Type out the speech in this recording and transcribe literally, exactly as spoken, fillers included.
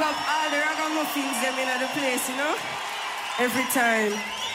up all the ragamuffins them in the place, you know? Every time.